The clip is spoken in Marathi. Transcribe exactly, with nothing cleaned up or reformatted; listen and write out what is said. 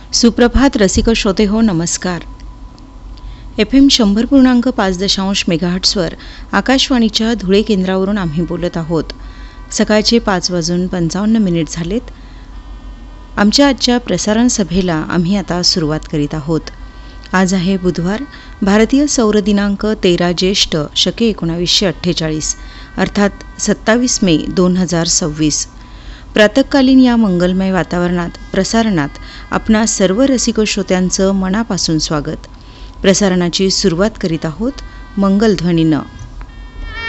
सुप्रभात रसिक श्रोते हो, नमस्कार. एफ एम शंभर पूर्णांक पाच दशांश मेगाहर्ट्सवर आकाशवाणीच्या धुळे केंद्रावरून आम्ही बोलत आहोत. सकाळचे पाच वाजून पंचावन्न मिनिट झालेत. आमच्या आजच्या प्रसारण सभेला आम्ही आता सुरुवात करीत आहोत. आज आहे बुधवार, भारतीय सौर दिनांक तेरा ज्येष्ठ शके एकोणावीसशे अठ्ठेचाळीस अर्थात सत्तावीस मे दोन हजार सव्वीस. प्रातःकालीन या मंगलमय वातावरणात प्रसारणात आपणा सर्व रसिक श्रोत्यांचं मनापासून स्वागत. प्रसारणाची सुरुवात करीत आहोत मंगलध्वनीनं.